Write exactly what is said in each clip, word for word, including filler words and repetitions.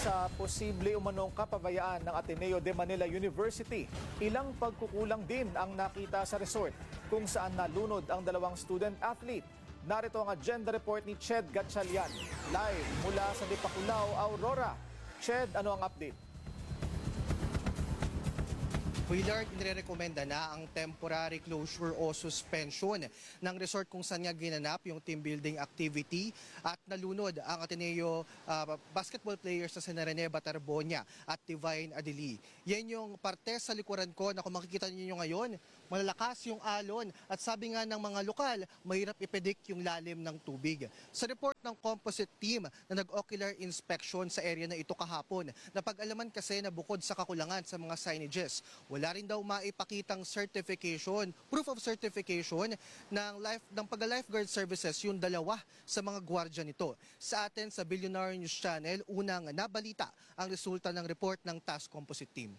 sa posible umanong kapabayaan ng Ateneo de Manila University. Ilang pagkukulang din ang nakita sa resort kung saan nalunod ang dalawang student athlete. Narito ang agenda report ni Ched Gatchalian. Live mula sa Dipakulaw, Aurora. Ched, ano ang update? Willard, inirekomenda na ang temporary closure o suspension ng resort kung saan nga ginanap yung team building activity at nalunod ang Ateneo uh, basketball players na sina Rene Batarbonia at Divine Adili. Yan yung parte sa likuran ko na kung makikita niyo ngayon, malalakas yung alon at sabi nga ng mga lokal, mahirap ipredict yung lalim ng tubig. Sa report ng composite team na nag-ocular inspection sa area na ito kahapon, napag-alaman kasi na bukod sa kakulangan sa mga signages, wala rin daw maipakitang certification, proof of certification ng life ng pag-lifeguard services yung dalawa sa mga gwardiya nito. Sa atin sa Billionaire News Channel, unang nabalita ang resulta ng report ng task composite team.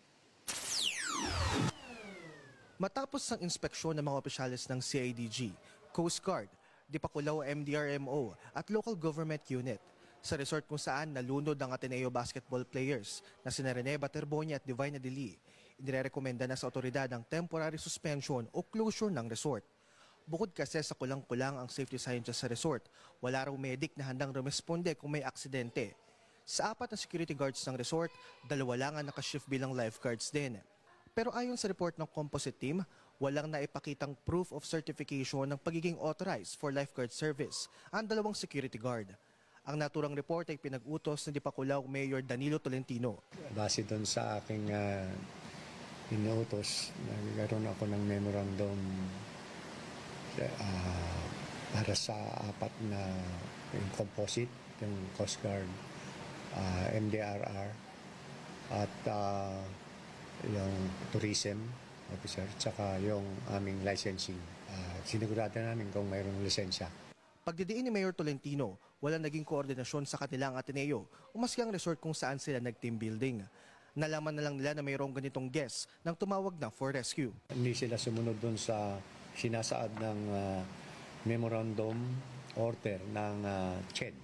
Matapos ang inspeksyon ng mga opisyalis ng C I D G, Coast Guard, Dipakulaw M D R M O at local government unit, sa resort kung saan nalunod ang Ateneo basketball players na sina Rene Baterbonia at Divine Adili, inirekomenda na sa otoridad ang temporary suspension o closure ng resort. Bukod kasi sa kulang-kulang ang safety scientists sa resort, wala raw medic na handang rumesponde kung may aksidente. Sa apat na security guards ng resort, dalawa lang ang nakashift bilang lifeguards din. Pero ayon sa report ng composite team, walang naipakitang proof of certification ng pagiging authorized for lifeguard service ang dalawang security guard. Ang naturang report ay pinag-utos ng Dipakulaw Mayor Danilo Tolentino. Base doon sa aking uh, inuutos, nagkaroon ako ng memorandum uh, para sa apat na yung composite, yung Coast Guard, uh, M D R R, at uh, yung tourism officer, tsaka yung aming licensing. Uh, sinigurado namin kung mayroong lisensya. Pagdidiin ni Mayor Tolentino, wala naging koordinasyon sa kanilang Ateneo o maski ang resort kung saan sila nag-team building. Nalaman na lang nila na mayroong ganitong guest nang tumawag na for rescue. Hindi sila sumunod doon sa sinasaad ng uh, memorandum order ng uh, C H E D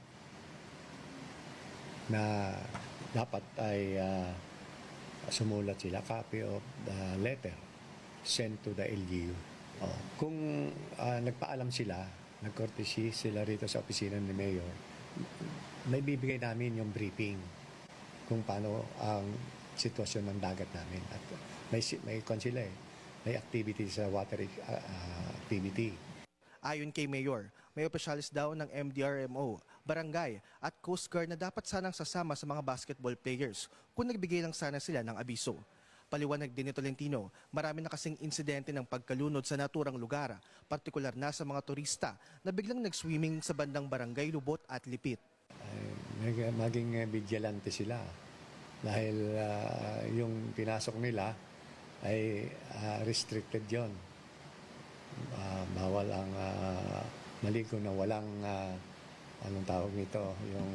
na dapat ay uh, sumulat sila copy of the letter sent to the L G U. Oh. Kung uh, nagpaalam sila, nag-courtesy sila rito sa opisina ni Mayor, may bibigay namin yung briefing kung paano ang sitwasyon ng dagat namin. At may, may sila eh, may activity sa water uh, activity. Ayon kay Mayor, may opisyalis daw ng M D R M O, barangay at Coast Guard na dapat sanang sasama sa mga basketball players kung nagbigay lang sana sila ng abiso. Paliwanag din ni Tolentino, marami na kasing insidente ng pagkalunod sa naturang lugar, partikular na sa mga turista na biglang nag-swimming sa bandang barangay Lubot at Lipit. Ay, maging vigilante sila dahil uh, yung pinasok nila ay uh, restricted yon. Uh, bawal ang uh, maligo na walang uh, anong tawag nito, yung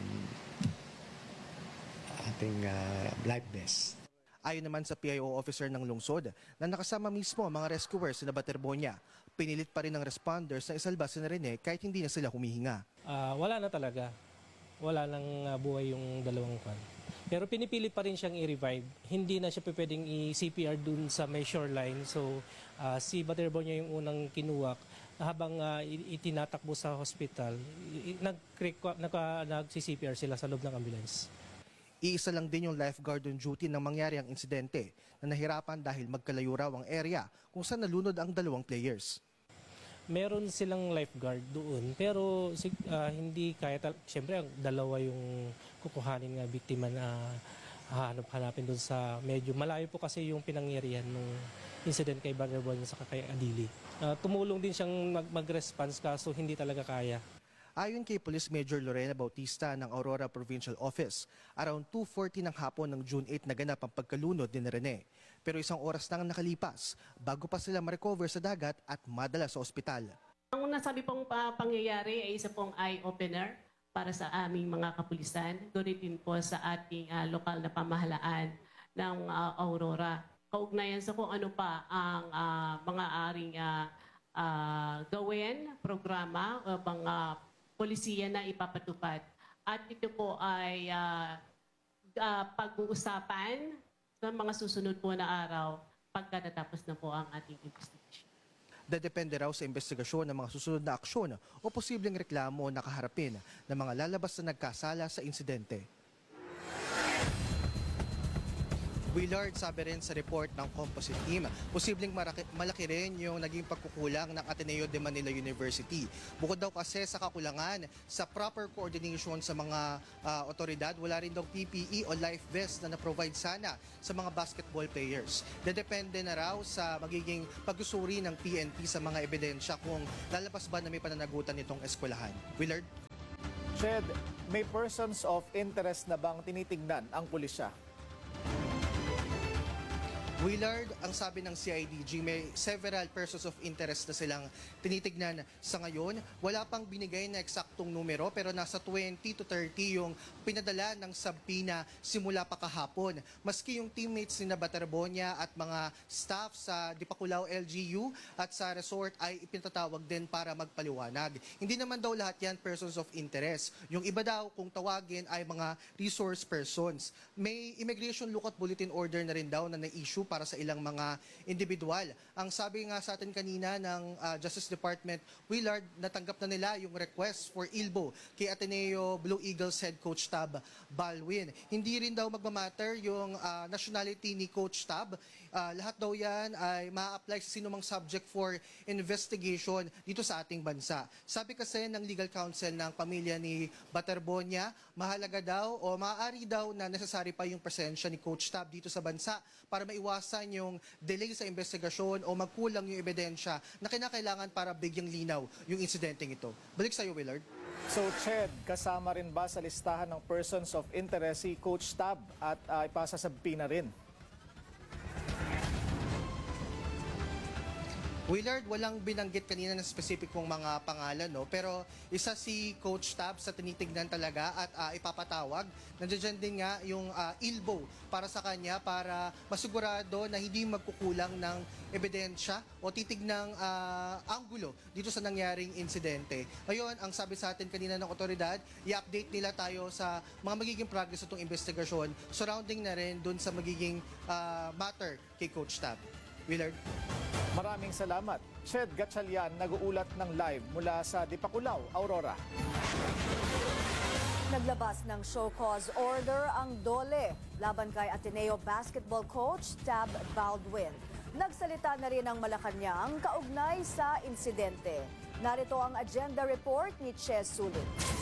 ating uh, life vest. Ayon naman sa P I O officer ng lungsod na nakasama mismo ang mga rescuers na Baterbonia, pinilit pa rin ng responders na isalba si Rene kahit hindi na sila humihinga. Uh, wala na talaga. Wala nang uh, buhay yung dalawang kan. Pero pinipilit pa rin siyang i-revive. Hindi na siya pwedeng i-C P R dun sa may shoreline. So uh, si Baterbonia yung unang kinuwak. Habang uh, itinatakbo sa hospital, nag-C P R sila sa loob ng ambulance. Iisa lang din yung lifeguard on duty nang mangyari ang insidente na nahirapan dahil magkalayo raw ang area kung saan nalunod ang dalawang players. Meron silang lifeguard doon pero uh, hindi kaya, siyempre ang dalawa yung kukuhanin nga biktima na hahanap-hanapin doon sa medyo malayo po kasi yung pinangyarihan ng incident kay Baterbonia sa kay Adili. Uh, tumulong din siyang mag- mag-response kaso hindi talaga kaya. Ayon kay Police Major Lorena Bautista ng Aurora Provincial Office, around two forty ng hapon ng June eight naganap ang pagkalunod ni Rene. Pero isang oras nang nakalipas bago pa sila ma-recover sa dagat at madala sa ospital. Ang nasabi pong uh, pangyayari ay isa pong eye-opener para sa aming mga kapulisan, doon din po sa ating uh, lokal na pamahalaan ng uh, Aurora. Kaugnayan sa kung ano pa ang uh, mga aring uh, uh, gawin, programa, o mga polisiya na ipapatupad At ito po ay uh, uh, pag-uusapan sa mga susunod po na araw pagka natapos na po ang ating investigation. Dadepende raw sa investigasyon ng mga susunod na aksyon o posibleng reklamo na kaharapin ng mga lalabas na nagkasala sa insidente. Willard, sabi rin sa report ng composite team, posibleng malaki, malaki rin yung naging pagkukulang ng Ateneo de Manila University. Bukod daw kasi sa kakulangan sa proper coordination sa mga uh, otoridad, wala rin daw P P E o life vest na na-provide sana sa mga basketball players. Dedepende na raw sa magiging pagsusuri ng P N P sa mga ebidensya kung lalabas ba na may pananagutan nitong eskwelahan. Willard? Shed, may persons of interest na bang tinitignan ang pulisya? Willard, ang sabi ng C I D G, may several persons of interest na silang tinitignan sa ngayon. Wala pang binigay na eksaktong numero pero nasa twenty to thirty yung pinadala ng subpoena simula pa kahapon. Maski yung teammates ni Baterbonia at mga staff sa Dipakulaw L G U at sa resort ay ipinatatawag din para magpaliwanag. Hindi naman daw lahat yan persons of interest. Yung iba daw kung tawagin ay mga resource persons. May immigration lookout bulletin order na rin daw na na-issue para sa ilang mga individual. Ang sabi nga sa atin kanina ng uh, Justice Department, Willard, natanggap na nila yung request for I L B O kay Ateneo Blue Eagles head coach Tab Balwin. Hindi rin daw magmamatter yung uh, nationality ni Coach Tab. Uh, lahat daw yan ay ma-apply sa sinumang subject for investigation dito sa ating bansa. Sabi kasi ng legal counsel ng pamilya ni Baterbonia, mahalaga daw o maaari daw na necessary pa yung presensya ni Coach Tab dito sa bansa para maiwasan yung delay sa investigasyon o magkulang yung ebidensya na kinakailangan para bigyang linaw yung insidenteng ito. Balik sa iyo, Willard. So, Ched, kasama rin ba sa listahan ng persons of interest si Coach Tab at uh, ipasasabpi na rin? Willard, walang binanggit kanina ng specific mong mga pangalan, no? Pero isa si Coach Tab sa tinitignan talaga at uh, ipapatawag. Nandiyan din nga yung uh, I L B O para sa kanya para masigurado na hindi magkukulang ng ebidensya o titignang uh, anggulo dito sa nangyaring insidente. Ngayon, ang sabi sa atin kanina ng otoridad, i-update nila tayo sa mga magiging progress itong investigasyon surrounding na rin dun sa magiging uh, matter kay Coach Tab. Willard? Maraming salamat. Ched Gatchalian, nag-uulat ng live mula sa Dipakulaw, Aurora. Naglabas ng show cause order ang DOLE laban kay Ateneo basketball coach Tab Baldwin. Nagsalita na rin ang Malacanang kaugnay sa insidente. Narito ang agenda report ni Che Sulit.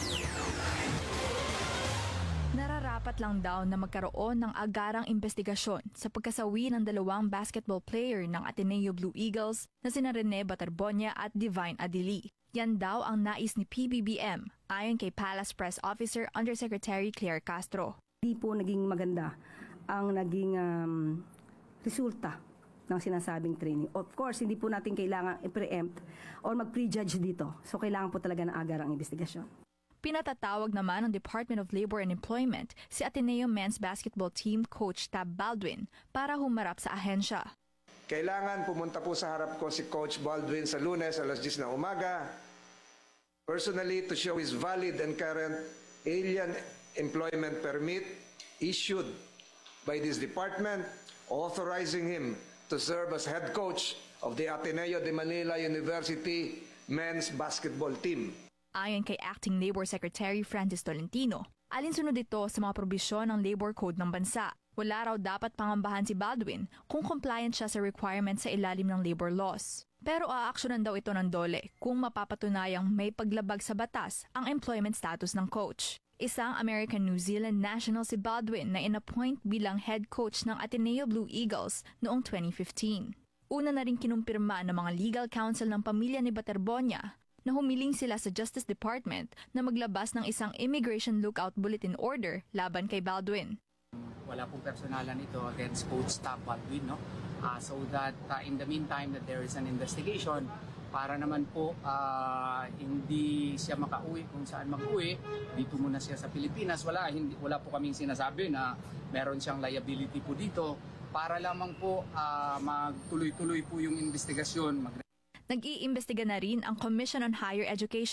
Nararapat lang daw na magkaroon ng agarang investigasyon sa pagkasawi ng dalawang basketball player ng Ateneo Blue Eagles na sina Rene Baterbonia at Divine Adili. Yan daw ang nais ni P B B M ayon kay Palace Press Officer Undersecretary Claire Castro. Hindi po naging maganda ang naging um, resulta ng sinasabing training. Of course, hindi po natin kailangan i-preempt or mag-prejudge dito. So kailangan po talaga ng agarang investigasyon. Pinatatawag naman ng Department of Labor and Employment si Ateneo men's basketball team coach Tab Baldwin para humarap sa ahensya. Kailangan pumunta po sa harap ko si Coach Baldwin sa Lunes alas diyes ng umaga. Personally, to show his valid and current alien employment permit issued by this department authorizing him to serve as head coach of the Ateneo de Manila University men's basketball team. Ayon kay Acting Labor Secretary Francis Tolentino, alinsunod ito sa mga probisyon ng labor code ng bansa. Wala raw dapat pangambahan si Baldwin kung compliant siya sa requirements sa ilalim ng labor laws. Pero aaksyonan daw ito ng DOLE kung mapapatunayang may paglabag sa batas ang employment status ng coach. Isang American-New Zealand national si Baldwin na inappoint bilang head coach ng Ateneo Blue Eagles noong twenty fifteen. Una na rin kinumpirma ng mga legal counsel ng pamilya ni Baterbonia na humiling sila sa Justice Department na maglabas ng isang Immigration Lookout Bulletin Order laban kay Baldwin. Wala pong personalan ito against Coach Tab Baldwin, no? Uh, so that uh, in the meantime that there is an investigation, para naman po uh, hindi siya makauwi kung saan mag-uwi, dito muna siya sa Pilipinas. Wala, hindi, wala po kaming sinasabi na meron siyang liability po dito. Para lamang po uh, magtuloy-tuloy po yung investigasyon. Mag- Nag-iimbestiga na rin ang Commission on Higher Education.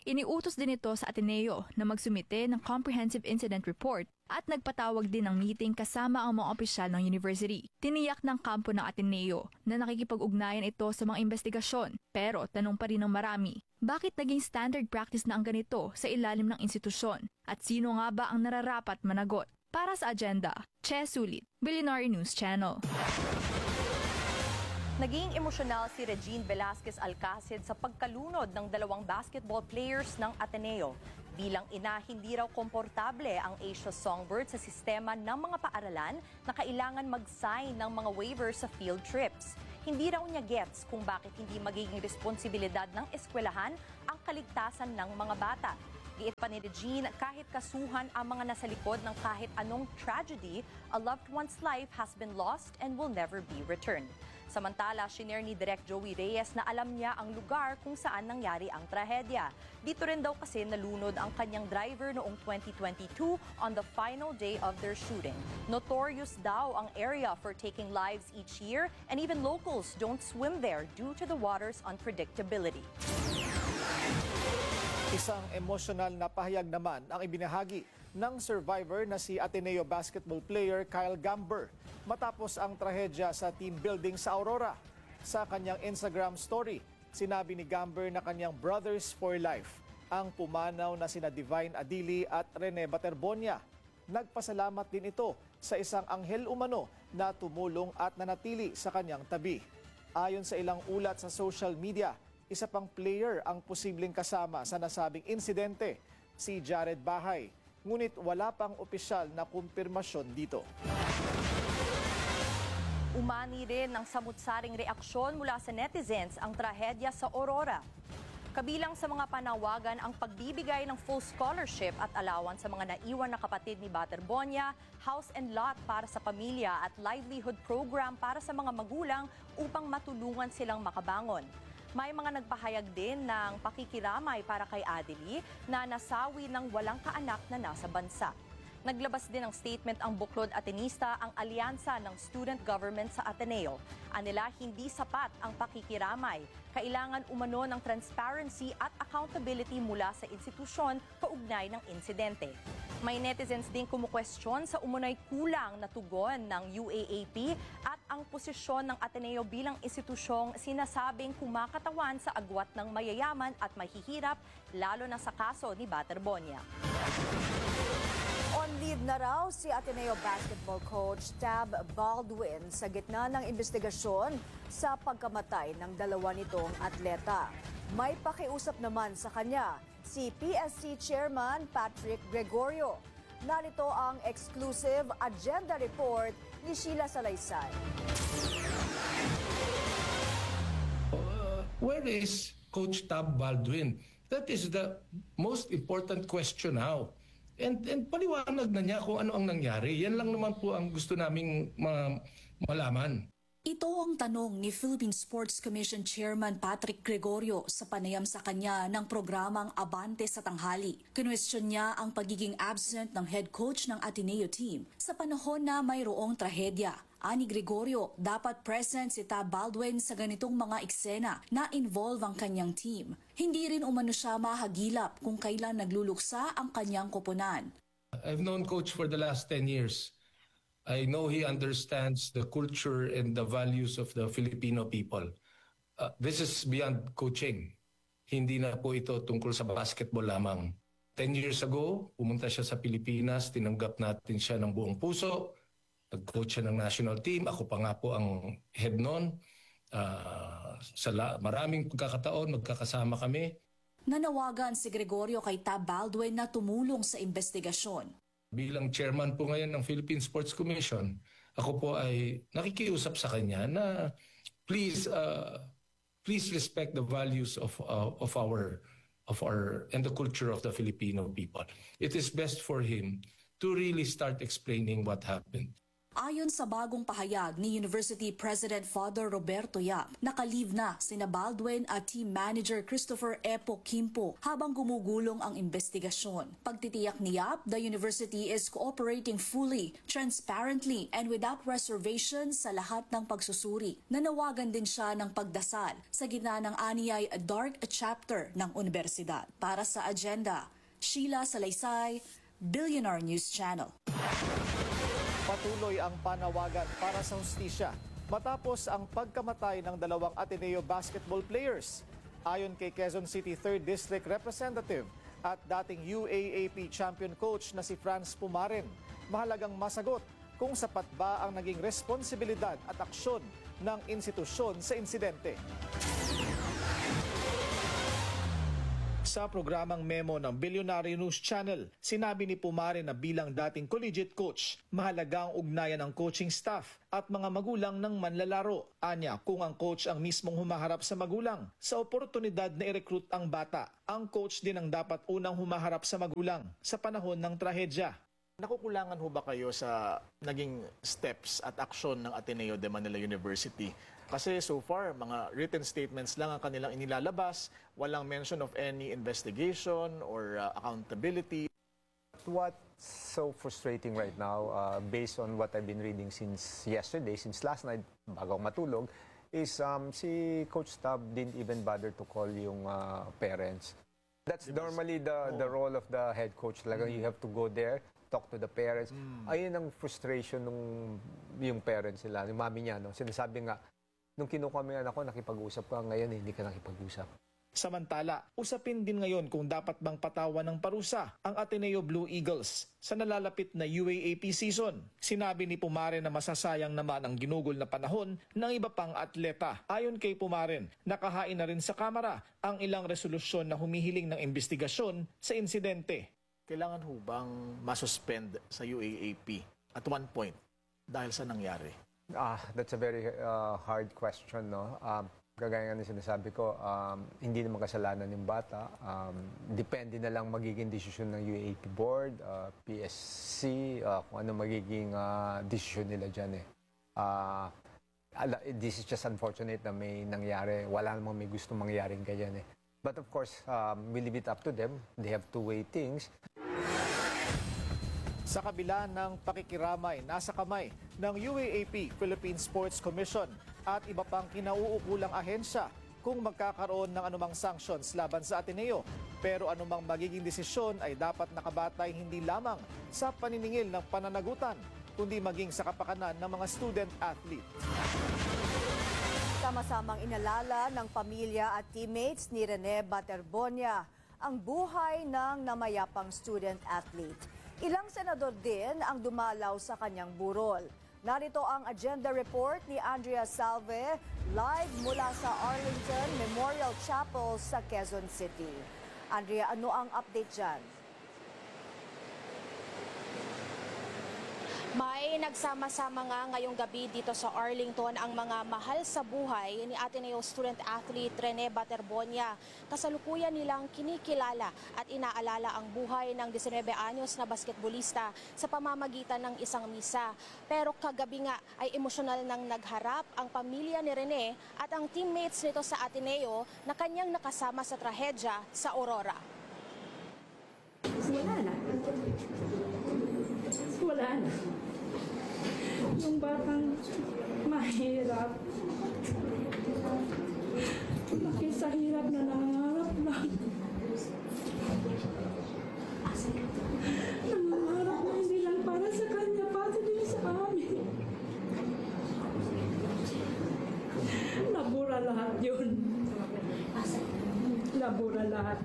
Iniutos din ito sa Ateneo na magsumite ng Comprehensive Incident Report at nagpatawag din ng meeting kasama ang mga opisyal ng university. Tiniyak ng kampo ng Ateneo na nakikipag-ugnayan ito sa mga investigasyon, pero tanong pa rin ng marami, bakit naging standard practice na ang ganito sa ilalim ng institusyon? At sino nga ba ang nararapat managot? Para sa agenda, Che Sulit, Billionaire News Channel. Naging emosyonal si Regine Velasquez Alcacid sa pagkalunod ng dalawang basketball players ng Ateneo. Bilang ina, hindi raw komportable ang Asia Songbird sa sistema ng mga paaralan na kailangan mag-sign ng mga waivers sa field trips. Hindi raw niya gets kung bakit hindi magiging responsibilidad ng eskwelahan ang kaligtasan ng mga bata. Giit pa ni Regine, kahit kasuhan ang mga nasa likod ng kahit anong tragedy, a loved one's life has been lost and will never be returned. Samantala, shinare ni Direk Joey Reyes na alam niya ang lugar kung saan nangyari ang trahedya. Dito rin daw kasi nalunod ang kanyang driver noong twenty twenty-two on the final day of their shooting. Notorious daw ang area for taking lives each year, and even locals don't swim there due to the water's unpredictability. Isang emosyonal na pahayag naman ang ibinahagi ng survivor na si Ateneo basketball player Kyle Gamber matapos ang trahedya sa team building sa Aurora. Sa kanyang Instagram story, sinabi ni Gamber na kanyang brothers for life ang pumanaw na sina Divine Adili at Rene Baterbonia. Nagpasalamat din ito sa isang anghel umano na tumulong at nanatili sa kanyang tabi. Ayon sa ilang ulat sa social media, isa pang player ang posibleng kasama sa nasabing insidente, si Jared Bahay. Ngunit wala pang opisyal na kumpirmasyon dito. Umani rin ng samut-saring reaksyon mula sa netizens ang trahedya sa Aurora. Kabilang sa mga panawagan ang pagbibigay ng full scholarship at allowance sa mga naiwan na kapatid ni Baterbonia, house and lot para sa pamilya at livelihood program para sa mga magulang upang matulungan silang makabangon. May mga nagpahayag din ng pakikiramay para kay Adili na nasawi ng walang kaanak na nasa bansa. Naglabas din ng statement ang Buklod Atenista, ang alyansa ng student government sa Ateneo. Anila, hindi sapat ang pakikiramay. Kailangan umano ng transparency at accountability mula sa institusyon kaugnay ng insidente. May netizens din kumukwestiyon sa umunay kulang na tugon ng U A A P at ang posisyon ng Ateneo bilang institusyong sinasabing kumakatawan sa agwat ng mayayaman at mahihirap, lalo na sa kaso ni Baterbonia. On leave na raw si Ateneo basketball coach Tab Baldwin sa gitna ng investigasyon sa pagkamatay ng dalawa nitong atleta. May pakiusap naman sa kanya si P S C Chairman Patrick Gregorio. Narito ang exclusive agenda report ni Sheila Salaysay. Uh, where is Coach Tab Baldwin? That is the most important question now. And, and paliwanag na niya kung ano ang nangyari. Yan lang naman po ang gusto naming ma- malaman. Ito ang tanong ni Philippine Sports Commission Chairman Patrick Gregorio sa panayam sa kanya ng programang Abante sa Tanghali. Kinwestiyon niya ang pagiging absent ng head coach ng Ateneo team sa panahon na mayroong trahedya. Ani Gregorio, dapat present si Tab Baldwin sa ganitong mga eksena na involve ang kanyang team. Hindi rin umano siya mahagilap kung kailan nagluluksa ang kanyang koponan. I've known Coach for the last ten years. I know he understands the culture and the values of the Filipino people. Uh, this is beyond coaching. Hindi na po ito tungkol sa basketball lamang. Ten years ago, pumunta siya sa Pilipinas, tinanggap natin siya ng buong puso. Nag-coach siya ng national team. Ako pa nga po ang head noon. Uh, sa la- maraming pagkakataon, magkakasama kami. Nanawagan si Gregorio kay Tab Baldwin na tumulong sa investigasyon. Bilang chairman po ngayon ng Philippine Sports Commission, ako po ay nakikiusap sa kanya na please uh, please respect the values of uh, of our of our and the culture of the Filipino people. It is best for him to really start explaining what happened. Ayon sa bagong pahayag ni University President Father Roberto Yap, nakalive na sina Baldwin at team manager Christopher Epo Kimpo habang gumugulong ang investigasyon. Pagtitiyak ni Yap, the university is cooperating fully, transparently, and without reservation sa lahat ng pagsusuri. Nanawagan din siya ng pagdasal sa gitna ng aniyay dark chapter ng universidad. Para sa Agenda, Sheila Salaysay, Billionaire News Channel. Patuloy ang panawagan para sa hustisya matapos ang pagkamatay ng dalawang Ateneo basketball players. Ayon kay Quezon City third District Representative at dating U A A P champion coach na si Franz Pumaren, mahalagang masagot kung sapat ba ang naging responsibilidad at aksyon ng institusyon sa insidente. Sa programang Memo ng Billionaire News Channel, sinabi ni Pumare na bilang dating collegiate coach, mahalaga ang ugnayan ng coaching staff at mga magulang ng manlalaro. Anya, kung ang coach ang mismong humaharap sa magulang, sa oportunidad na i-recruit ang bata, ang coach din ang dapat unang humaharap sa magulang sa panahon ng trahedya. Nakukulangan ho ba kayo sa naging steps at aksyon ng Ateneo de Manila University? Kasi so far, mga written statements lang ang kanilang inilalabas, walang mention of any investigation or uh, accountability. What's so frustrating right now, uh, based on what I've been reading since yesterday, since last night, bago ako matulog, is um, si Coach Tab didn't even bother to call yung uh, parents. That's normally the, the role of the head coach. Talaga, mm. you have to go there, talk to the parents. Mm. Ayun ang frustration nung yung parents nila, yung mami niya. No? Sinasabi nga, nung kinukuha mo yan ako, nakipag-usap ka, ngayon hindi ka nakipag-usap. Samantala, usapin din ngayon kung dapat bang patawan ng parusa ang Ateneo Blue Eagles sa nalalapit na U A A P season. Sinabi ni Pumaren na masasayang naman ang ginugol na panahon ng iba pang atleta. Ayon kay Pumaren, nakahain na rin sa Kamara ang ilang resolusyon na humihiling ng investigasyon sa insidente. Kailangan ho bang masuspend sa U A A P at one point dahil sa nangyari? Ah, that's a very uh, hard question, no? Um, Kagaya nga na sinasabi ko, um, hindi naman kasalanan ng bata. Um, depende na lang magiging desisyon ng U A A P board, uh, P S C, uh, kung ano magiging uh, desisyon nila dyan eh. Uh, this is just unfortunate na may nangyari. Wala namang may gusto mangyaring ganyan eh. But of course, um, we leave it up to them. They have to weigh things. Sa kabila ng pakikiramay, nasa kamay ng U A A P, Philippine Sports Commission at iba pang kinauukulang ahensya kung magkakaroon ng anumang sanctions laban sa Ateneo. Pero anumang magiging desisyon ay dapat nakabatay hindi lamang sa paniningil ng pananagutan, kundi maging sa kapakanan ng mga student-athlete. Sama-samang inalala ng pamilya at teammates ni Rene Baterbonia ang buhay ng namayapang student-athlete. Ilang senador din ang dumalaw sa kanyang burol. Narito ang agenda report ni Andrea Salve, live mula sa Arlington Memorial Chapel sa Quezon City. Andrea, ano ang update dyan? May nagsama-sama nga ngayong gabi dito sa Arlington ang mga mahal sa buhay ni Ateneo student-athlete Rene Baterbonia. Kasalukuyan nilang kinikilala at inaalala ang buhay ng nineteen anyos na basketbolista sa pamamagitan ng isang misa. Pero kagabi nga ay emosyonal nang nagharap ang pamilya ni Rene at ang teammates nito sa Ateneo na kanyang nakasama sa trahedya sa Aurora. Wala na. Wala na. Yung batang mahirap. Bakit sa hirap na nangangarap lang. Nangangarap na hindi lang para sa kanya, pati din sa amin. Nabura lahat yun. Nabura lahat.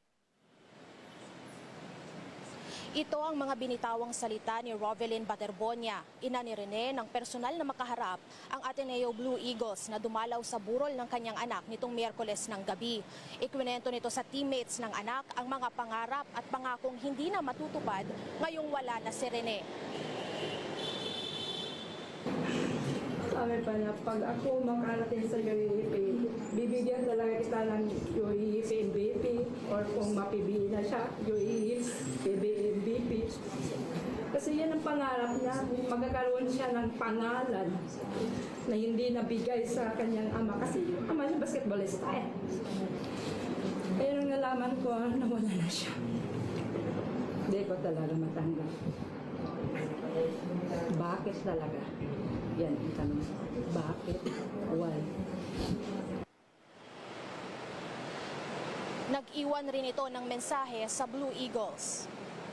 Ito ang mga binitawang salita ni Rovelyn Baterbonia, ina ni Rene, ng personal na makaharap ang Ateneo Blue Eagles na dumalaw sa burol ng kanyang anak nitong Miyerkules ng gabi. Ikwinento nito sa teammates ng anak ang mga pangarap at pangakong hindi na matutupad ngayong wala na si Rene. Sabi pa na, pag ako makarating sa U A A P, bibigyan talaga kita ng U A A P M V P or kung mapibili na siya, U A A P M V P. Kasi yan ang pangarap niya, magkakaroon siya ng pangalan na hindi nabigay sa kanyang ama. Kasi yung ama niya basketballista eh. Kaya nung nalaman ko, nawala na siya. Hindi ko talaga matanggap. Bakit talaga? Yan ang tanong. Bakit? Why? Nag-iwan rin ito ng mensahe sa Blue Eagles.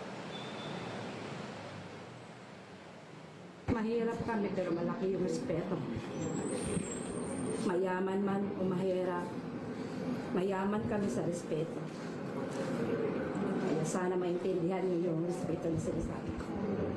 Mahirap kami pero malaki yung respeto. Mayaman man o mahirap, mayaman kami sa respeto. Kaya sana maintindihan niyo yung respeto na sinasabi ko.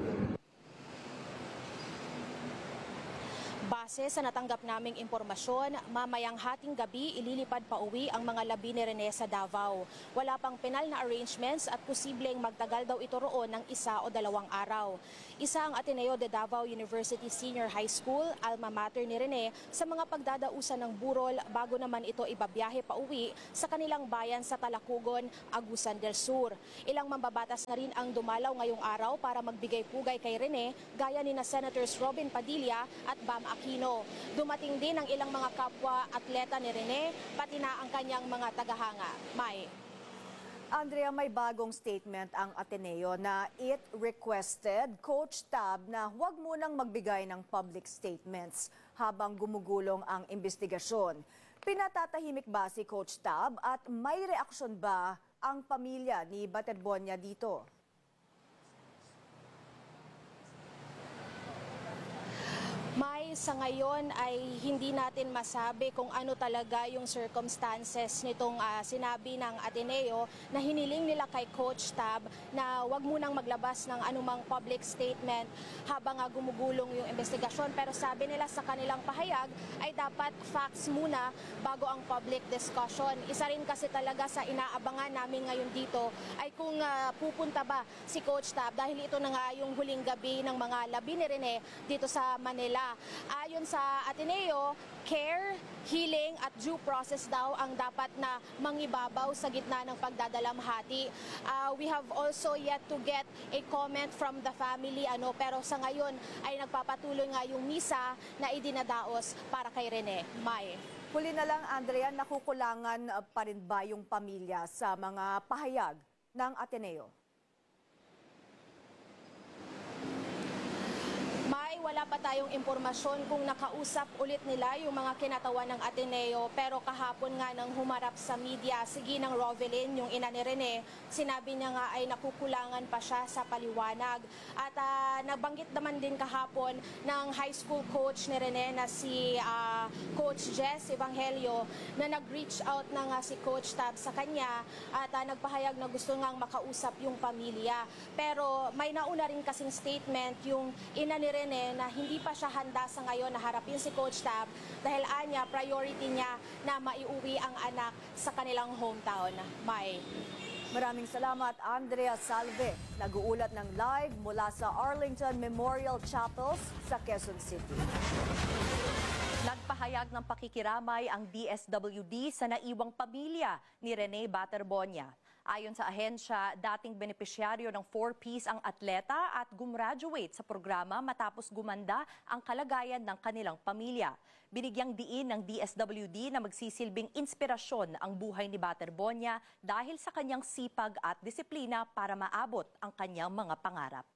Base sa natanggap naming impormasyon, mamayang hating gabi ililipad pa uwi ang mga labi ni Rene sa Davao. Wala pang penal na arrangements at posibleng magtagal daw ito roon ng isa o dalawang araw. Isa ang Ateneo de Davao University Senior High School, alma mater ni Rene, sa mga pagdadausan ng burol bago naman ito ibabiyahe pa uwi sa kanilang bayan sa Talacugon, Agusan del Sur. Ilang mambabatas na rin ang dumalaw ngayong araw para magbigay pugay kay Rene, gaya ni na Senators Robin Padilla at Bam Aquino. Dumating din ang ilang mga kapwa atleta ni Rene, pati na ang kanyang mga tagahanga. May. Andrea, may bagong statement ang Ateneo na it requested Coach Tab na huwag munang magbigay ng public statements habang gumugulong ang investigasyon. Pinatatahimik ba si Coach Tab at may reaksyon ba ang pamilya ni Baterbonia dito? May sa ngayon ay hindi natin masabi kung ano talaga yung circumstances nitong uh, sinabi ng Ateneo na hiniling nila kay Coach Tab na wag munang maglabas ng anumang public statement habang uh, gumugulong yung investigasyon. Pero sabi nila sa kanilang pahayag ay dapat facts muna bago ang public discussion. Isa rin kasi talaga sa inaabangan namin ngayon dito ay kung uh, pupunta ba si Coach Tab dahil ito na nga yung huling gabi ng mga labi ni Rene dito sa Manila. Ayon sa Ateneo, care, healing at due process daw ang dapat na mangibabaw sa gitna ng pagdadalamhati. Uh, we have also yet to get a comment from the family, ano, pero sa ngayon ay nagpapatuloy nga yung misa na idinadaos para kay Rene. May. Huli na lang, Andrea, nakukulangan pa rin ba yung pamilya sa mga pahayag ng Ateneo? May wala pa tayong impormasyon kung nakausap ulit nila yung mga kinatawan ng Ateneo, pero kahapon nga nang humarap sa media si Ginang Rovelyn, yung ina ni Rene, sinabi niya nga ay nakukulangan pa siya sa paliwanag. At uh, nabanggit naman din kahapon ng high school coach ni Rene na si uh, Coach Jess Evangelio na nag-reach out na nga si Coach Tab sa kanya at uh, nagpahayag na gusto ngang makausap yung pamilya. Pero may nauna rin kasing statement yung ina ni Rene na hindi pa siya handa sa ngayon na harapin si Coach Tab dahil anya priority niya na maiuwi ang anak sa kanilang hometown. May. Maraming salamat, Andrea Salve. Nag-uulat ng live mula sa Arlington Memorial Chapels sa Quezon City. Nagpahayag ng pakikiramay ang D S W D sa naiwang pamilya ni Rene Baterbonia. Ayon sa ahensya, dating benepisyaryo ng four Ps ang atleta at gumraduate sa programa matapos gumanda ang kalagayan ng kanilang pamilya. Binigyang diin ng D S W D na magsisilbing inspirasyon ang buhay ni Baterbonia dahil sa kanyang sipag at disiplina para maabot ang kanyang mga pangarap.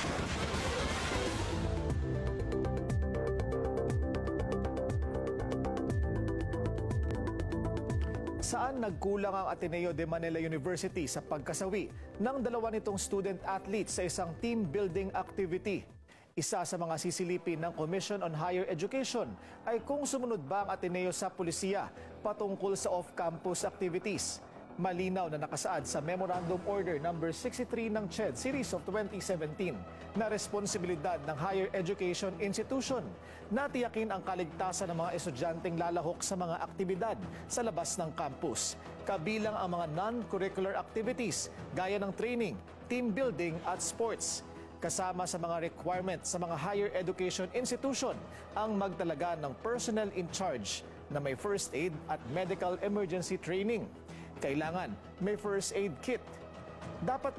Saan nagkulang ang Ateneo de Manila University sa pagkasawi ng dalawa nitong student athletes sa isang team building activity? Isa sa mga sisilipin ng Commission on Higher Education ay kung sumunod ba ang Ateneo sa pulisiya patungkol sa off-campus activities. Malinaw na nakasaad sa Memorandum Order number sixty-three ng C H E D Series of twenty seventeen na responsibilidad ng higher education institution na tiyakin ang kaligtasan ng mga estudyanteng lalahok sa mga aktibidad sa labas ng campus. Kabilang ang mga non-curricular activities gaya ng training, team building at sports. Kasama sa mga requirements sa mga higher education institution ang magtalaga ng personnel in charge na may first aid at medical emergency training. Kailangan may first aid kit. Dapat din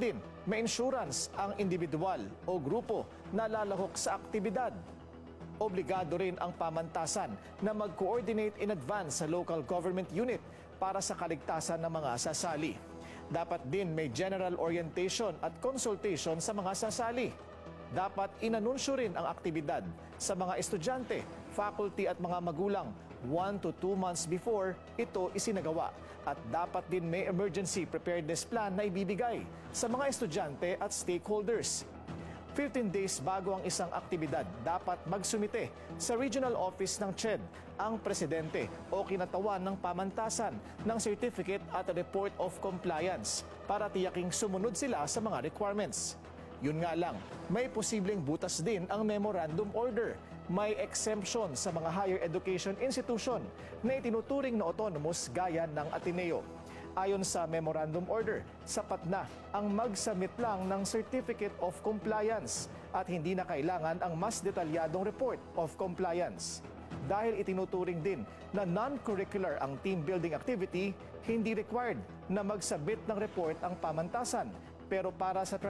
may insurance ang individual o grupo na lalahok sa aktibidad. Obligado rin ang pamantasan na mag-coordinate in advance sa local government unit para sa kaligtasan ng mga sasali. Dapat din may general orientation at consultation sa mga sasali. Dapat inanunsyo rin ang aktibidad sa mga estudyante, faculty at mga magulang one to two months before ito isinagawa. At dapat din may emergency preparedness plan na ibibigay sa mga estudyante at stakeholders. fifteen days bago ang isang aktibidad, dapat magsumite sa regional office ng C H E D ang presidente o kinatawan ng pamantasan ng certificate at report of compliance para tiyaking sumunod sila sa mga requirements. Yun nga lang, may posibleng butas din ang memorandum order. May exemption sa mga higher education institution na itinuturing na autonomous gaya ng Ateneo. Ayon sa memorandum order, sapat na ang mag-submit lang ng Certificate of Compliance at hindi na kailangan ang mas detalyadong Report of Compliance. Dahil itinuturing din na non-curricular ang team building activity, hindi required na mag-submit ng report ang pamantasan. Pero para sa